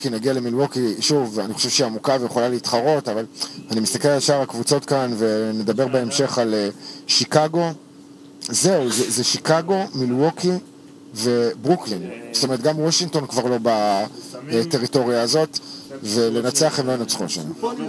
כי נגיע למילווקי, שוב, אני חושב שהיא עמוקה ויכולה להתחרות, אבל אני מסתכל על שאר הקבוצות כאן ונדבר בהמשך על שיקגו. זהו, זה שיקגו, מילווקי וברוקלין. זאת אומרת, גם וושינגטון כבר לא בטריטוריה הזאת, ולנצח הם לא ינצחו שם.